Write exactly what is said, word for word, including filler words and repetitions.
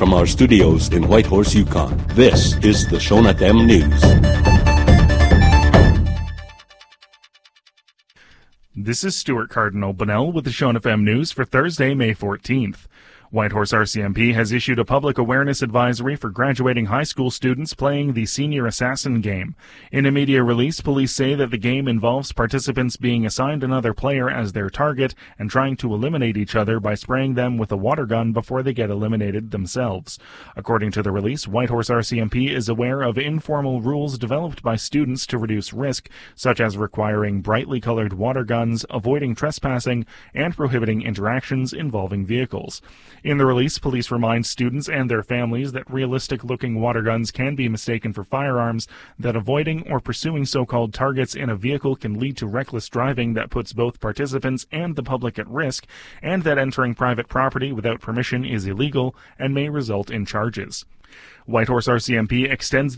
from our studios in Whitehorse, Yukon, this is the Shon F M News. This is Stuart Cardinal-Bunnell with the Shon F M News for Thursday, May fourteenth. Whitehorse R C M P has issued a public awareness advisory for graduating high school students playing the Senior Assassin game. In a media release, police say that the game involves participants being assigned another player as their target and trying to eliminate each other by spraying them with a water gun before they get eliminated themselves. According to the release, Whitehorse R C M P is aware of informal rules developed by students to reduce risk, such as requiring brightly colored water guns, avoiding trespassing, and prohibiting interactions involving vehicles. In the release, police remind students and their families that realistic-looking water guns can be mistaken for firearms, that avoiding or pursuing so-called targets in a vehicle can lead to reckless driving that puts both participants and the public at risk, and that entering private property without permission is illegal and may result in charges. Whitehorse R C M P extends